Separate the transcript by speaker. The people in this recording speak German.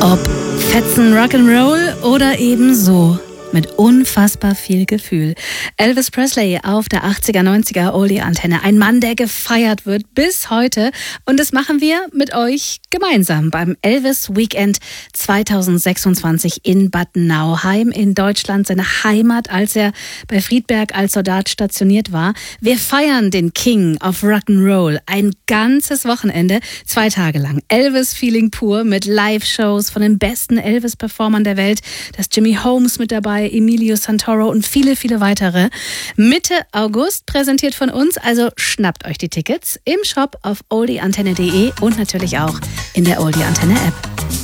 Speaker 1: Ob Fetzen Rock'n'Roll oder eben so. Mit unfassbar viel Gefühl. Elvis Presley auf der 80er, 90er Oldie-Antenne. Ein Mann, der gefeiert wird bis heute. Und das machen wir mit euch gemeinsam beim Elvis Weekend 2026 in Bad Nauheim in Deutschland. Seine Heimat, als er bei Friedberg als Soldat stationiert war. Wir feiern den King of Rock'n'Roll. Ein ganzes Wochenende, 2 Tage lang. Elvis-Feeling pur mit Live-Shows von den besten Elvis-Performern der Welt. Da ist Jimmy Holmes mit dabei, Emilio Santoro und viele, viele weitere. Mitte August präsentiert von uns, also schnappt euch die Tickets im Shop auf oldieantenne.de und natürlich auch in der Oldie Antenne App.